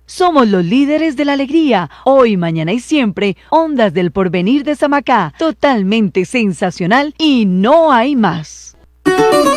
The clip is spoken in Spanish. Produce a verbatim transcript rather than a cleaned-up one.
Somos los líderes de la alegría, hoy, mañana y siempre. Ondas del Porvenir de Samacá, totalmente sensacional y no hay más.